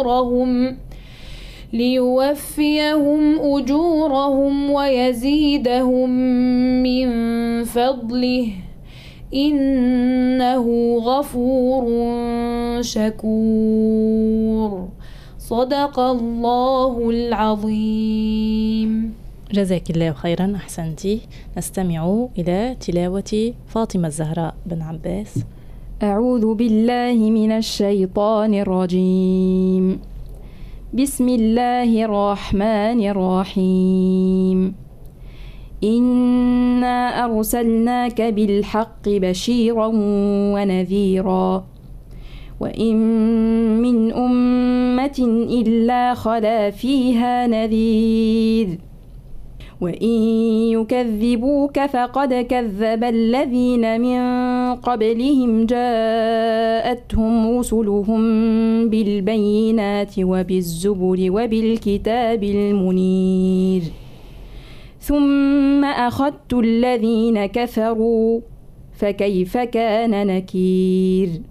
ليوفيهم أجورهم ويزيدهم من فضله إنه غفور شكور. صدق الله العظيم. جزاك الله خيرا، أحسنتي. نستمع إلى تلاوة فاطمة الزهراء بن عباس. أعوذ بالله من الشيطان الرجيم. بسم الله الرحمن الرحيم. إنا أرسلناك بالحق بشيرا ونذيرا، وإن من أمة إلا خلا فيها نذير، وإن يكذبوك فقد كذب الذين من قبلهم جاءتهم رسلهم بالبينات وبالزبر وبالكتاب المنير، ثم أخذت الذين كفروا فكيف كان نكير.